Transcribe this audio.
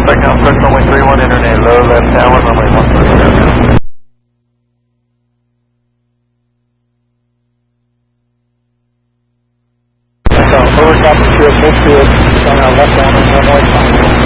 Second approach runway 31, internet low left tower, runway 13. So, forward copy, shield, full speed, on our left down, runway 5.